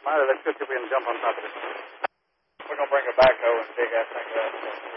All right, let's go see if we can jump on top of it. We're going to bring a backhoe and dig that thing up.